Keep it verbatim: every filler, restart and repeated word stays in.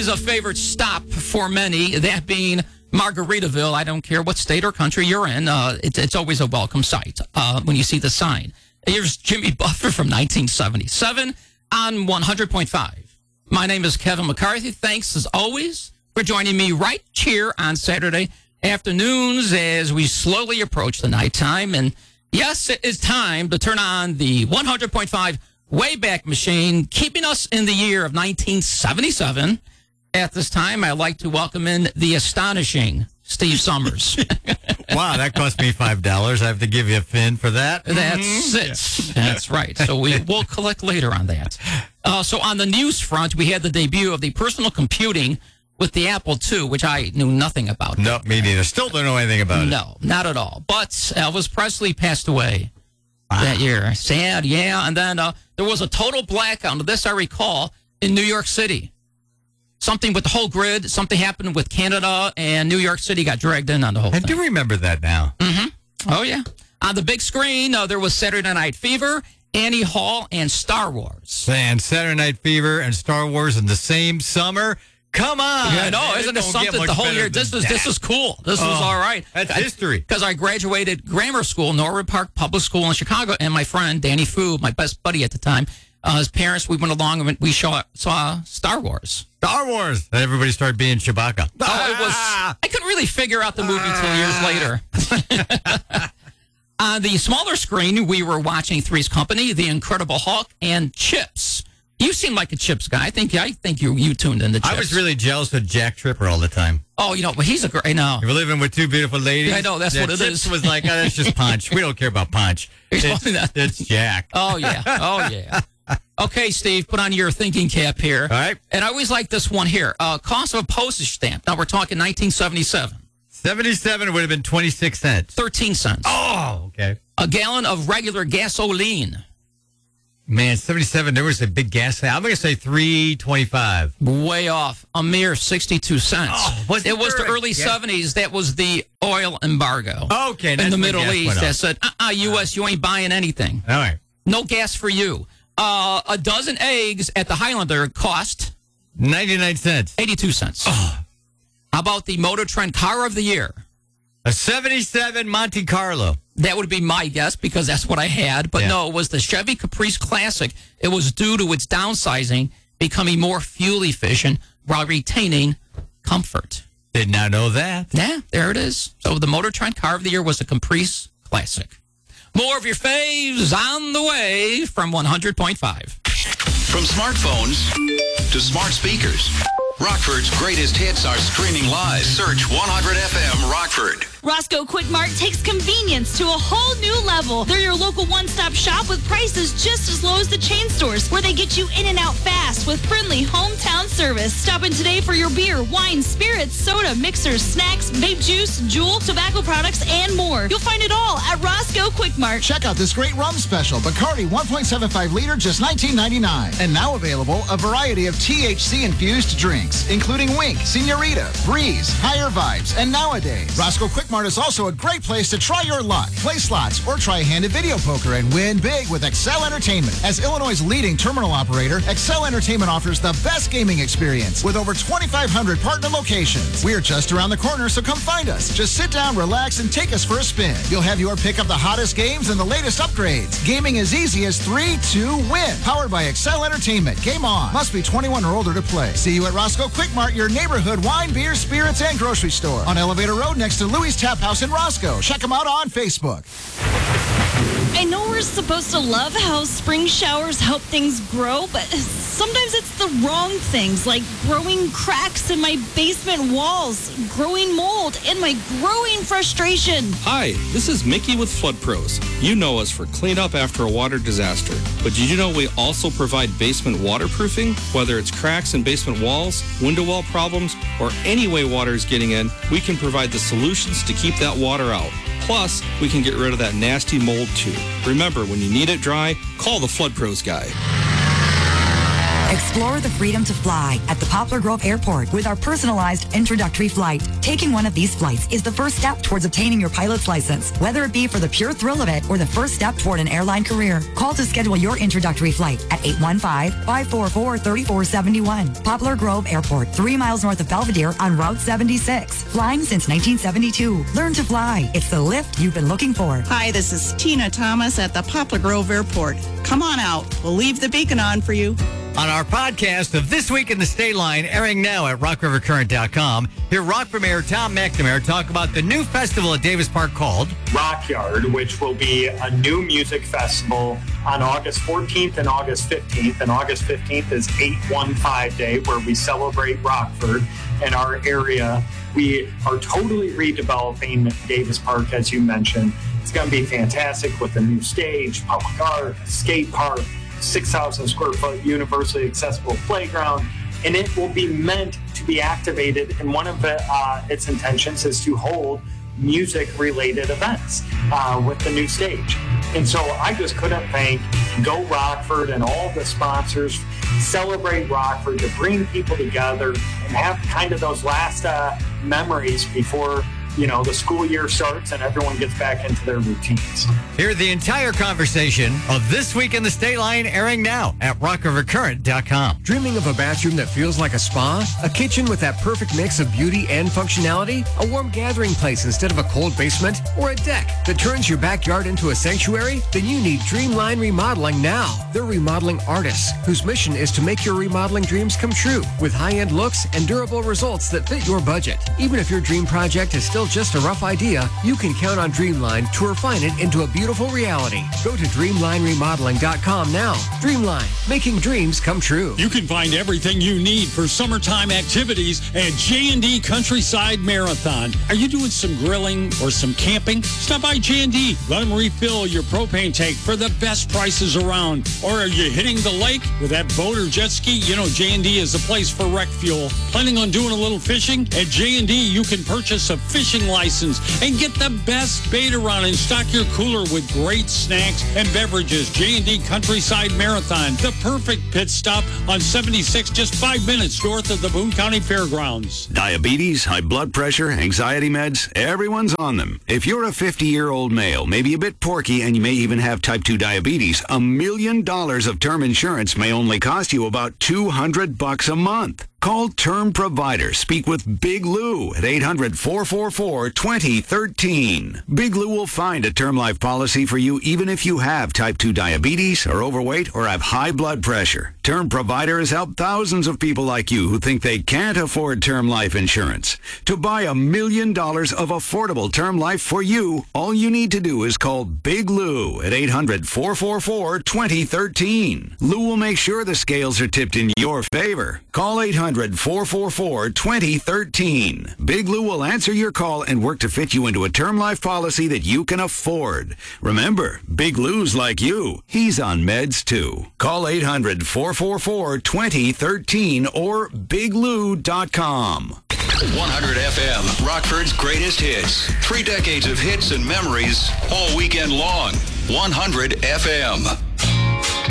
always a favorite stop for many, that being Margaritaville. I don't care what state or country you're in. Uh, it, it's always a welcome sight uh, when you see the sign. Here's Jimmy Buffett from nineteen seventy-seven on one hundred point five. My name is Kevin McCarthy. Thanks, as always, for joining me right here on Saturday afternoons as we slowly approach the nighttime. And yes, it is time to turn on the one hundred point five Wayback Machine, keeping us in the year of nineteen seventy-seven. At this time, I'd like to welcome in the astonishing Steve Summers. Wow, that cost me five dollars. I have to give you a fin for that. That's mm-hmm. it. That's right. So we will collect later on that. Uh, so on the news front, we had the debut of the personal computing with the Apple two, which I knew nothing about. No, me neither. Still don't know anything about it. No, not at all. But Elvis Presley passed away wow. that year. Sad, yeah. And then uh, there was a total blackout. This I recall in New York City. Something with the whole grid. Something happened with Canada, and New York City got dragged in on the whole I thing. do remember that now. Mm-hmm. Oh, yeah. On the big screen, uh, there was Saturday Night Fever, Annie Hall, and Star Wars. And Saturday Night Fever and Star Wars in the same summer. Come on. Yeah, no, isn't it something the whole year? This is, this is cool. This oh, was all right. That's history. Because I graduated grammar school, Norwood Park Public School in Chicago, and my friend, Danny Fu, my best buddy at the time, uh, his parents, we went along and we saw, saw Star Wars. Star Wars. And everybody started being Chewbacca. Oh, it was. I couldn't really figure out the movie until years later. On the smaller screen, we were watching Three's Company, The Incredible Hulk, and Chips. You seem like a Chips guy. I think I think you you tuned into Chips. I was really jealous of Jack Tripper all the time. Oh, you know, but he's a great. I know. You're living with two beautiful ladies. Yeah, I know. That's yeah, what it Chips is. was like, oh, that's just Punch. We don't care about Punch. It's, it's Jack. Oh, yeah. Oh, yeah. Okay, Steve, put on your thinking cap here. All right. And I always like this one here. Uh, cost of a postage stamp. Now, we're talking nineteen seventy-seven. seventy-seven would have been twenty-six cents. thirteen cents. Oh, okay. A gallon of regular gasoline. Man, seventy-seven, there was a big gas. I'm going to say three twenty-five. Way off. A mere sixty-two cents. Oh, was it was the early yeah. seventies. That was the oil embargo. Okay. In the Middle East that said, uh-uh, U S, you ain't buying anything. All right. No gas for you. Uh, a dozen eggs at the Highlander cost ninety-nine cents. eighty-two cents. Oh. How about the Motor Trend Car of the Year? A seventy-seven Monte Carlo. That would be my guess because that's what I had. But yeah. no, it was the Chevy Caprice Classic. It was due to its downsizing, becoming more fuel efficient while retaining comfort. Did not know that. Yeah, there it is. So the Motor Trend Car of the Year was the Caprice Classic. More of your faves on the way from one hundred point five. From smartphones to smart speakers, Rockford's greatest hits are streaming live. Search one hundred F M Rockford. Roscoe Quick Mart takes convenience to a whole new level. They're your local one-stop shop with prices just as low as the chain stores, where they get you in and out fast with friendly hometown service. Stop in today for your beer, wine, spirits, soda, mixers, snacks, vape juice, Juul, tobacco products, and more. You'll find it all at Roscoe Quick Mart. Check out this great rum special. Bacardi one point seven five liter, just nineteen ninety-nine. And now available, a variety of T H C-infused drinks, including Wink, Senorita, Breeze, Higher Vibes, and Nowadays. Roscoe Quick Mart is also a great place to try your luck, play slots, or try handed video poker and win big with Excel Entertainment. As Illinois' leading terminal operator, Excel Entertainment offers the best gaming experience with over twenty-five hundred partner locations. We're just around the corner, so come find us. Just sit down, relax, and take us for a spin. You'll have your pick of the hottest games and the latest upgrades. Gaming as easy as three, two, win. Powered by Excel Entertainment. Game on. Must be twenty-one or older to play. See you at Roscoe Quick Mart, your neighborhood wine, beer, spirits, and grocery store. On Elevator Road next to Louis Tap House in Roscoe. Check them out on Facebook. I know we're supposed to love how spring showers help things grow, but sometimes it's the wrong things, like growing cracks in my basement walls, growing mold, and my growing frustration. Hi, this is Mickey with Flood Pros. You know us for cleanup after a water disaster, but did you know we also provide basement waterproofing? Whether it's cracks in basement walls, window well problems, or any way water is getting in, we can provide the solutions to keep that water out. Plus, we can get rid of that nasty mold too. Remember, when you need it dry, call the Flood Pros guy. Explore the freedom to fly at the Poplar Grove Airport with our personalized introductory flight. Taking one of these flights is the first step towards obtaining your pilot's license, whether it be for the pure thrill of it or the first step toward an airline career. Call to schedule your introductory flight at eight one five, five four four, three four seven one. Poplar Grove Airport, three miles north of Belvedere on Route seventy-six. Flying since nineteen seventy-two. Learn to fly. It's the lift you've been looking for. Hi, this is Tina Thomas at the Poplar Grove Airport. Come on out. We'll leave the beacon on for you. On our podcast of This Week in the State Line, airing now at rock river current dot com, hear Rockford Mayor Tom McNamara talk about the new festival at Davis Park called Rockyard, which will be a new music festival on August fourteenth and August fifteenth. And August fifteenth is eight one five Day, where we celebrate Rockford and our area. We are totally redeveloping Davis Park, as you mentioned. It's going to be fantastic with a new stage, public art, skate park, six thousand square foot universally accessible playground, and it will be meant to be activated. And one of the, uh, its intentions is to hold music-related events uh, with the new stage. And so I just couldn't thank Go Rockford and all the sponsors. Celebrate Rockford to bring people together and have kind of those last uh, memories before, you know, the school year starts and everyone gets back into their routines. Hear the entire conversation of This Week in the State Line, airing now at rock river current dot com. Dreaming of a bathroom that feels like a spa? A kitchen with that perfect mix of beauty and functionality? A warm gathering place instead of a cold basement? Or a deck that turns your backyard into a sanctuary? Then you need Dreamline Remodeling now. They're remodeling artists whose mission is to make your remodeling dreams come true with high-end looks and durable results that fit your budget. Even if your dream project is still just a rough idea, you can count on Dreamline to refine it into a beautiful reality. Go to dreamline remodeling dot com now. Dreamline, making dreams come true. You can find everything you need for summertime activities at J and D Countryside Marathon. Are you doing some grilling or some camping? Stop by J and D. Let them refill your propane tank for the best prices around. Or are you hitting the lake with that boat or jet ski? You know J and D is the place for wreck fuel. Planning on doing a little fishing? At J and D, you can purchase a fishing license and get the best bait around and stock your cooler with great snacks and beverages. J and D Countryside Marathon, the perfect pit stop on seventy-six, just five minutes north of the Boone County Fairgrounds. Diabetes, high blood pressure, anxiety meds, everyone's on them. If you're a fifty-year-old male, maybe a bit porky, and you may even have type two diabetes, a million dollars of term insurance may only cost you about two hundred bucks a month. Call Term Provider. Speak with Big Lou at eight hundred, four four four, two zero one three. Big Lou will find a term life policy for you even if you have type two diabetes, are overweight, or have high blood pressure. Term Provider has helped thousands of people like you who think they can't afford term life insurance. To buy a million dollars of affordable term life for you, all you need to do is call Big Lou at eight hundred, four four four, two zero one three. Lou will make sure the scales are tipped in your favor. Call eight hundred, four four four, two zero one three. Big Lou will answer your call and work to fit you into a term life policy that you can afford. Remember, Big Lou's like you. He's on meds too. Call eight hundred, four four four, two zero one three or big lou dot com. one hundred F M, Rockford's greatest hits. Three decades of hits and memories all weekend long. one hundred F M.